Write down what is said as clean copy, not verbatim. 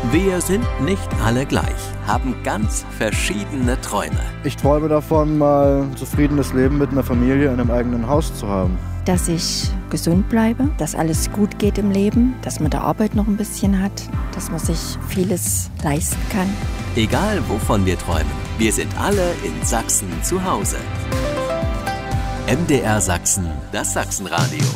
Wir sind nicht alle gleich, haben ganz verschiedene Träume. Ich träume davon, mal ein zufriedenes Leben mit einer Familie in einem eigenen Haus zu haben. Dass ich gesund bleibe, dass alles gut geht im Leben, dass man mit der Arbeit noch ein bisschen hat, dass man sich vieles leisten kann. Egal wovon wir träumen, wir sind alle in Sachsen zu Hause. MDR Sachsen, das Sachsenradio.